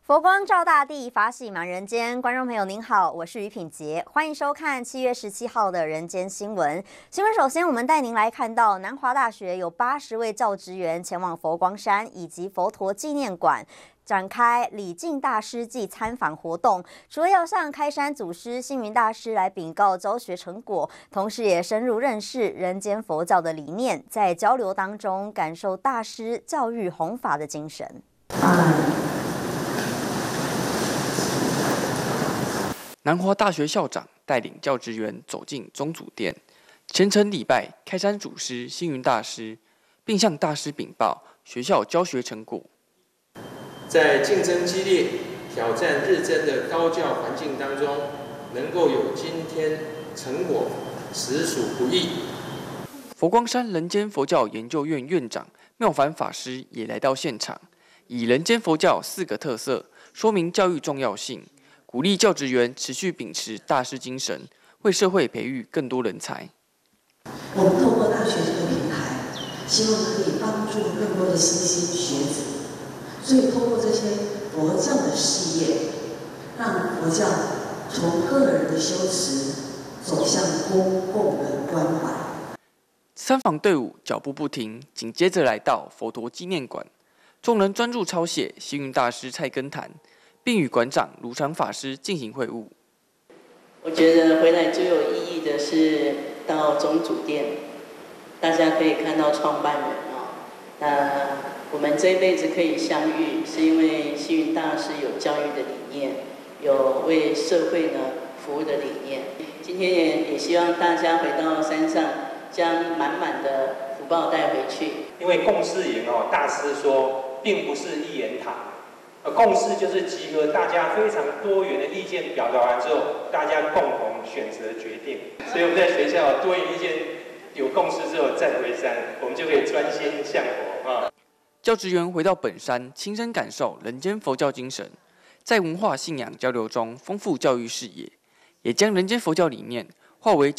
佛光照大地，法喜满人间。观众朋友您好，我是于品杰，欢迎收看7月17号的人间新闻。新闻首先，我们带您来看到南华大学有80位教职员前往佛光山以及佛陀纪念馆，展开礼敬大师暨参访活动。除了要向开山祖师星云大师来禀告教学成果，同时也深入认识人间佛教的理念，在交流当中感受大师教育弘法的精神。 南华大学校长带领教职员走进宗祖殿，虔诚礼拜开山祖师星云大师，并向大师禀报学校教学成果。 在竞争激烈、挑战日增的高教环境当中，能够有今天成果，实属不易。 佛光山人间佛教研究院院长妙凡法师也来到现场，以人间佛教4个特色说明教育重要性。鼓励教职员持续秉持大师精神，为社会培育更多人才。 我们透过大学这个平台，希望可以帮助更多的新兴学子。所以，透过这些佛教的事业，让佛教从个人的修持走向公共的关怀。 参访队伍脚步不停，紧接着来到佛陀纪念馆，众人专注抄写星云大师菜根谭，并与馆长卢常法师进行会晤。 我觉得回来最有意义的是到宗祖殿，大家可以看到创办人那我们这一辈子可以相遇，是因为星云大师有教育的理念，有为社会服务的理念。今天也希望大家回到山上，将满满的福报带回去。 因为共识营大师说，并不是一言堂。共识就是集合大家非常多元的意见表达完之后，大家共同选择决定。所以我们在学校多元意见有共识之后再回山，我们就可以专心向佛教职员回到本山，亲身感受人间佛教精神，在文化信仰交流中丰富教育视野，也将人间佛教理念化为